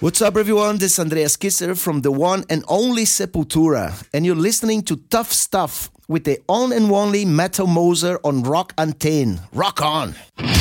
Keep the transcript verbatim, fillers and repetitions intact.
What's up, everyone? This is Andreas Kisser from the one and only Sepultura, and you're listening to Tough Stuff with the on and only Metal Moser on Rock Antenne. Rock on!